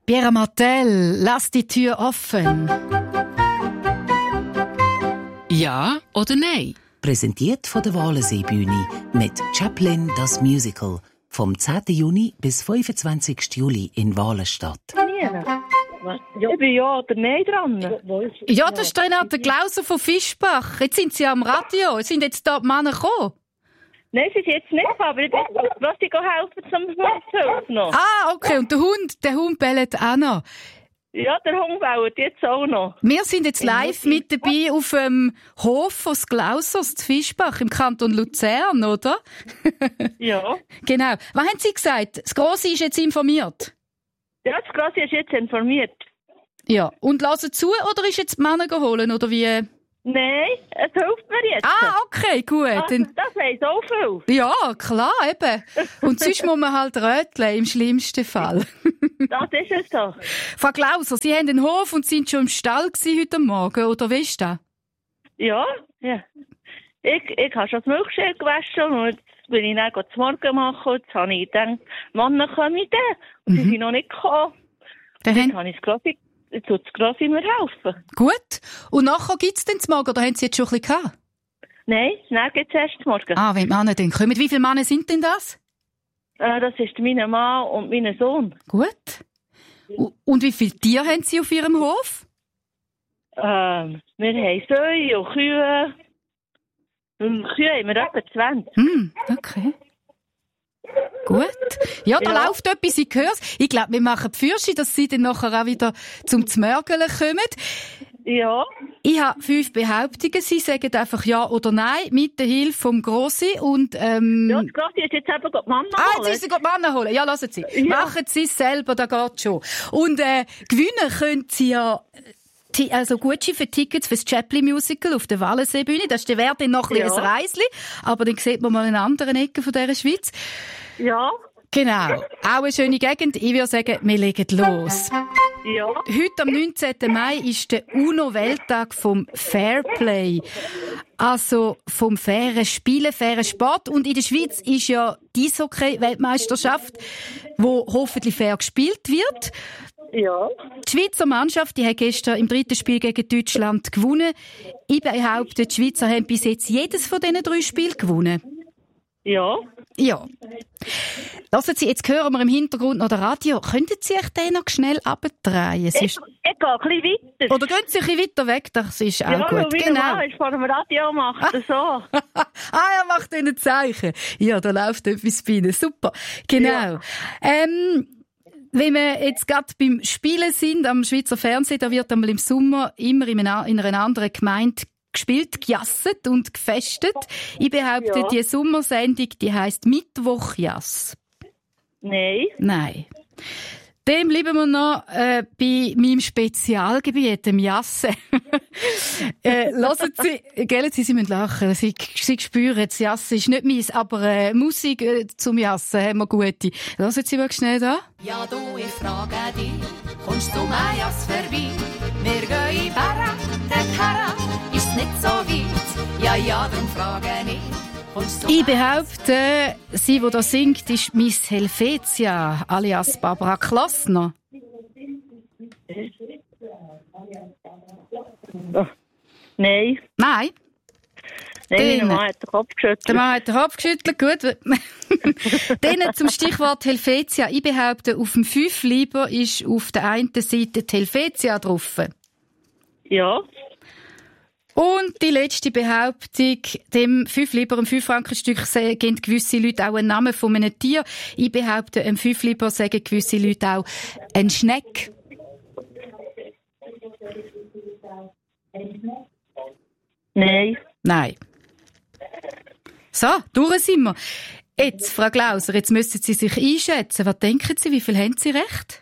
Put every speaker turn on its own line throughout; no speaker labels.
Pierre Martel, lass die Tür offen.
Ja oder nein?
Präsentiert von der Walensee-Bühne mit Chaplin das Musical vom 10. Juni bis 25. Juli in Walenstadt.
Ich bin ja oder nein dran.
Ja, das ist Renate Glauser von Fischbach. Jetzt sind Sie am Radio. Sind jetzt da die Männer gekommen?
Nein, sie sind jetzt nicht, aber ich lasse sie helfen zum Hund noch.
Ah, okay. Und der Hund bellt auch noch.
Ja, der Hund bellt jetzt auch noch.
Wir sind jetzt live mit dabei auf dem Hof von Glausers zu Fischbach im Kanton Luzern, oder?
Ja.
Genau. Was haben Sie gesagt? Das Grosse ist jetzt informiert?
Ja, das Grosse ist jetzt informiert.
Ja. Und lassen zu, oder ist jetzt die Männer geholt, oder wie?
Nein, es hilft mir jetzt.
Ah, okay, gut.
Das weiss auch viel.
Ja, klar, eben. Und sonst muss man halt röteln, im schlimmsten Fall.
Das ist es so.
Frau Glauser, Sie haben den Hof und sind schon im Stall heute Morgen, oder wie ist das?
Ja. Ich habe schon das Milchschäl gewaschen und jetzt bin ich dann zum Morgen machen. Jetzt habe ich gedacht, Männer kommen dann. Und sie sind noch nicht gekommen. Dann habe ich das Grossi mir helfen.
Gut. Und nachher gibt es denn zum Morgen, oder haben Sie jetzt schon ein bisschen gehabt?
Nein, dann gibt es erst morgen.
Ah, wenn die Männer dann kommen. Wie viele Männer sind denn das?
Das ist mein Mann und mein Sohn.
Gut. Und wie viele Tiere haben Sie auf Ihrem Hof?
Wir haben Säue und Kühe. Und Kühe haben wir etwa 20.
Okay. Gut. Ja, da läuft etwas, ich höre es. Ich glaube, wir machen die Fürsche, dass Sie dann nachher auch wieder zum Zmörgeln kommen.
Ja.
Ich habe 5 Behauptungen. Sie sagen einfach ja oder nein, mit der Hilfe vom Grossi. Und,
ja, das Grossi ist jetzt eben die Männer holen.
Jetzt ist sie die Männer holen. Ja, lassen Sie. Ja. Machen Sie es selber, da geht schon. Und gewinnen können Sie ja also Gutschein für Tickets fürs Chaplin Musical auf der Walensee-Bühne. Das ist der Wert dann noch ein bisschen ein Reisli. Aber dann sieht man mal in anderen Ecken von dieser Schweiz.
Ja.
Genau. Auch eine schöne Gegend. Ich würde sagen, wir legen los.
Ja.
Heute am 19. Mai ist der UNO-Welttag vom Fairplay. Also vom fairen Spielen, fairen Sport. Und in der Schweiz ist ja die Eishockey-Weltmeisterschaft, wo hoffentlich fair gespielt wird.
Ja.
Die Schweizer Mannschaft, die hat gestern im 3. Spiel gegen Deutschland gewonnen. Ich behaupte, die Schweizer haben bis jetzt jedes von diesen 3 Spielen gewonnen.
Ja.
Ja. Lassen Sie, jetzt hören wir im Hintergrund noch das Radio. Könnten Sie sich den noch schnell abdrehen?
Ich gehe ein bisschen weiter.
Oder gehen Sie ein bisschen weiter weg? Das ist auch gut.
Ja, genau. Ich vor dem Radio macht er so.
Er macht Ihnen ein Zeichen. Ja, da läuft etwas bei Ihnen. Super. Genau. Ja. Wenn wir jetzt gerade beim Spielen sind, am Schweizer Fernsehen, da wird einmal im Sommer immer in einer anderen Gemeinde gespielt, gejasset und gefestet. Ich behaupte, die Sommersendung, die heisst Mittwochjass. Nein. Dem bleiben wir noch bei meinem Spezialgebiet, dem Jassen. Lassen Sie, gell, Sie müssen lachen. Sie spüren, das Jassen ist nicht meins, aber Musik zum Jassen haben wir gute. Lassen Sie mal schnell da.
Ja, du, ich frage dich, kommst du mein Jass vorbei? Wir gehen in Berra, dort her, ist nicht so weit. Ja, darum frage ich.
Ich behaupte, sie, die da singt, ist Miss Helvetia, alias Barbara Klassner.
Nein.
Nein?
Nein, der Mann hat den Kopf geschüttelt.
Der Mann hat den Kopf geschüttelt, gut. Dann zum Stichwort Helvetia. Ich behaupte, auf dem 5 lieber ist auf der einen Seite die Helvetia drauf.
Ja.
Und die letzte Behauptung, dem 5 lieber, im 5-Franken-Stück geben gewisse Leute auch einen Namen von einem Tier. Ich behaupte, im 5 lieber sagen gewisse Leute auch ein Schneck.
Nein.
Nein. So, durch sind wir. Jetzt, Frau Glauser, jetzt müssen Sie sich einschätzen. Was denken Sie, wie viel haben Sie recht?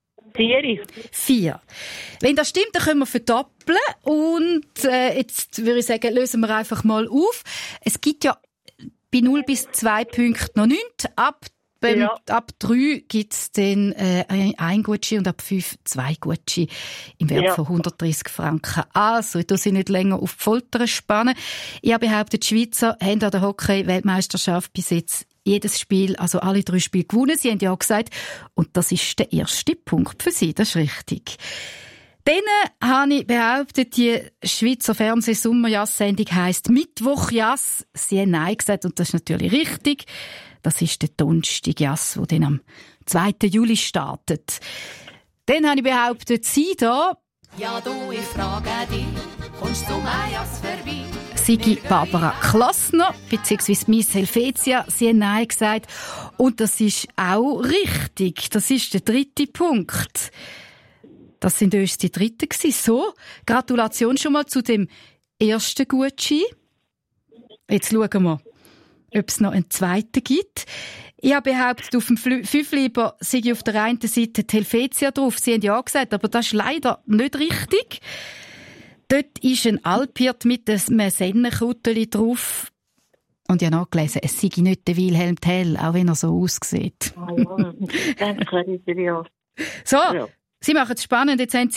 4. Wenn das stimmt, dann können wir verdoppeln. Und jetzt würde ich sagen, lösen wir einfach mal auf. Es gibt ja bei 0 bis 2 Punkten noch nichts. Ab 3 gibt es dann ein Gutschein und ab 5 2 Gutschein im Wert von 130 Franken. Also, ich tue Sie nicht länger auf die Folter spannen. Ich habe behauptet, die Schweizer haben an der Hockey-Weltmeisterschaft bis jetzt jedes Spiel, also alle 3 Spiele gewonnen. Sie haben ja gesagt, und das ist der erste Punkt für Sie, das ist richtig. Dann habe ich behauptet, die Schweizer Fernseh-Sommerjass-Sendung heisst Mittwochjass. Sie haben Nein gesagt und das ist natürlich richtig. Das ist der Donnerstagjass, der dann am 2. Juli startet. Dann habe ich behauptet, Sie da...
Ja, du, ich frage dich, kommst du Majas vorbei?
Sigi Barbara Klassner, beziehungsweise Miss Helvetia, sie haben Nein gesagt. Und das ist auch richtig. Das ist der 3. Punkt. Das sind uns die 3. gewesen. So, Gratulation schon mal zu dem ersten Gutschein. Jetzt schauen wir, ob es noch einen zweiten gibt. Ich habe behauptet, auf dem Fünfliber sei auf der einen Seite die Helvetia drauf. Sie haben ja gesagt, aber das ist leider nicht richtig. Dort ist ein Alphirt mit einem Sennenkutteli drauf. Und ich habe nachgelesen, es sei nicht der Wilhelm Tell, auch wenn er so aussieht.
Ah ja, danke, ja.
So, ja. Sie machen es spannend. Jetzt haben Sie